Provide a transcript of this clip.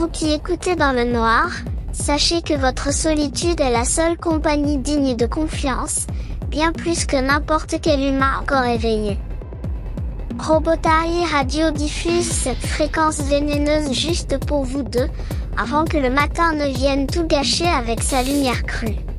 Vous qui écoutez dans le noir, sachez que votre solitude est la seule compagnie digne de confiance, bien plus que n'importe quel humain encore éveillé. Robotari Radio diffuse cette fréquence vénéneuse juste pour vous deux, avant que le matin ne vienne tout gâcher avec sa lumière crue.